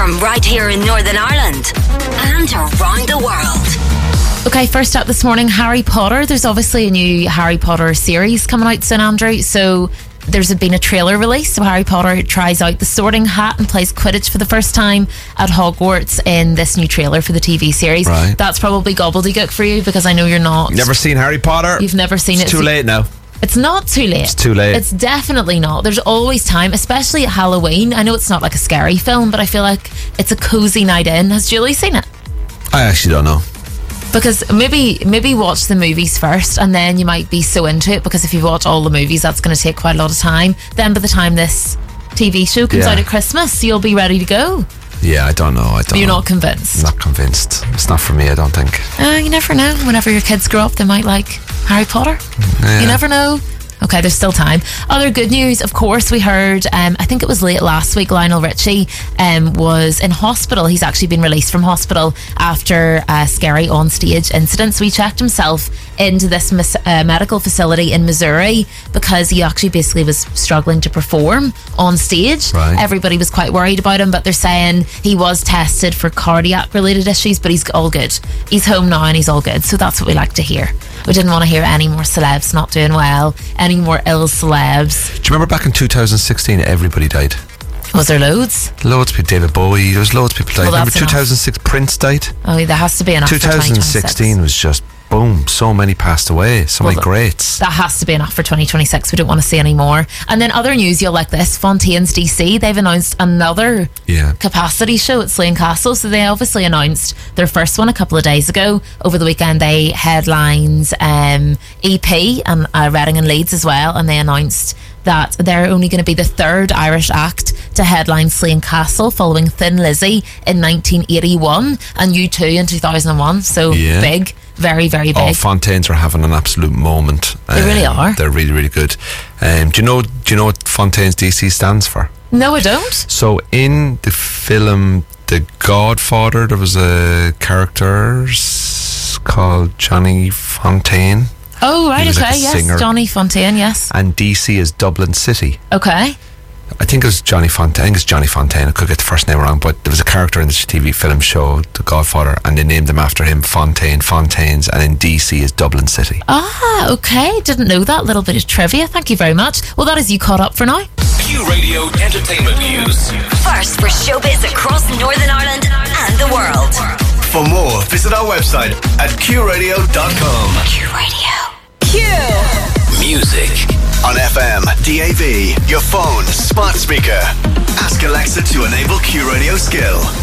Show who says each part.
Speaker 1: from right here in Northern Ireland and around the world.
Speaker 2: Okay, first up this morning, Harry Potter. There's obviously a new Harry Potter series coming out soon, Andrew. So there's been a trailer release of Harry Potter who tries out the Sorting Hat and plays Quidditch for the first time at Hogwarts in this new trailer for the TV series.
Speaker 3: Right.
Speaker 2: That's probably gobbledygook for you because I know you're not.
Speaker 3: Never seen Harry Potter?
Speaker 2: You've never seen it.
Speaker 3: It's too late now.
Speaker 2: It's not too late.
Speaker 3: It's too late.
Speaker 2: It's definitely not. There's always time, especially at Halloween. I know it's not like a scary film, but I feel like it's a cozy night in. Has Julie seen it?
Speaker 3: I actually don't know.
Speaker 2: Because maybe watch the movies first and then you might be so into it, because if you watch all the movies that's going to take quite a lot of time. Then by the time this TV show comes out at Christmas, you'll be ready to go.
Speaker 3: Yeah, I don't know.
Speaker 2: You're not convinced?
Speaker 3: Not convinced. It's not for me, I don't think.
Speaker 2: You never know. Whenever your kids grow up, they might like Harry Potter.
Speaker 3: Yeah.
Speaker 2: You never know. Okay, there's still time. Other good news, of course, we heard, I think it was late last week, Lionel Richie was in hospital. He's actually been released from hospital after a scary on-stage incident. So he checked himself into this medical facility in Missouri because he actually basically was struggling to perform on stage.
Speaker 3: Right.
Speaker 2: Everybody was quite worried about him, but they're saying he was tested for cardiac-related issues, but he's all good. He's home now and he's all good. So that's what we like to hear. We didn't want to hear any more celebs not doing well, any more ill celebs.
Speaker 3: Do you remember back in 2016, everybody died?
Speaker 2: Was there loads?
Speaker 3: Loads of people. David Bowie, there was loads of people died.
Speaker 2: Well,
Speaker 3: remember 2006, Prince died?
Speaker 2: Oh, there has to be enough
Speaker 3: 2016 was just, boom, so many passed away, so many greats.
Speaker 2: That has to be enough for 2026. We don't want to see any more. And then other news, you'll like this. Fontaine's DC, they've announced another capacity show at Slane Castle. So they obviously announced their first one a couple of days ago. Over the weekend they headlines EP and Reading and Leeds as well, and they announced that they're only going to be the third Irish act to headline Slane Castle, following Thin Lizzy in 1981 and U2 in 2001. So big, very, very big.
Speaker 3: Oh, Fontaines are having an absolute moment.
Speaker 2: They really are.
Speaker 3: They're really, really good. Do you know what Fontaines DC stands for?
Speaker 2: No, I don't.
Speaker 3: So in the film The Godfather, there was a character called Johnny Fontaine.
Speaker 2: Oh, right, okay,
Speaker 3: like
Speaker 2: yes.
Speaker 3: Singer.
Speaker 2: Johnny Fontaine, yes.
Speaker 3: And DC is Dublin City.
Speaker 2: Okay.
Speaker 3: I think it was Johnny Fontaine. I think it's Johnny Fontaine. I could get the first name wrong, but there was a character in this TV film show, The Godfather, and they named him after him, Fontaine, Fontaines, and in DC is Dublin City.
Speaker 2: Ah, okay. Didn't know that. Little bit of trivia. Thank you very much. Well, that is you caught up for now.
Speaker 4: Q Radio Entertainment News.
Speaker 1: First for showbiz across Northern Ireland and the world.
Speaker 4: For more, visit our website at qradio.com.
Speaker 1: Q Radio.
Speaker 4: Q Music on FM, DAB, your phone, smart speaker. Ask Alexa to enable Q Radio skill.